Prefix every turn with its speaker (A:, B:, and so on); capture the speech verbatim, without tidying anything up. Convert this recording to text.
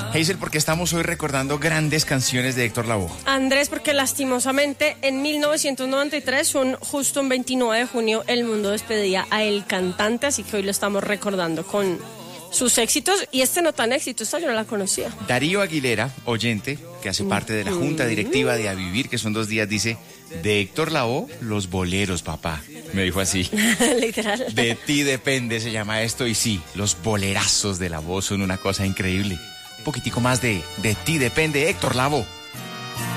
A: Hazel, ¿por qué estamos hoy recordando grandes canciones de Héctor Lavoe?
B: Andrés, porque lastimosamente en mil novecientos noventa y tres, un, justo un veintinueve de junio, el mundo despedía a el cantante, así que hoy lo estamos recordando con sus éxitos, y este no tan éxito, esta yo no la conocía.
A: Darío Aguilera, oyente, que hace parte de la junta directiva de A Vivir, que son dos días, dice, de Héctor Lavoe, los boleros, papá. Me dijo así.
B: Literal.
A: De ti depende, se llama esto, y sí, los bolerazos de Lavoe son una cosa increíble. Un poquitico más de De ti depende, Héctor Lavoe.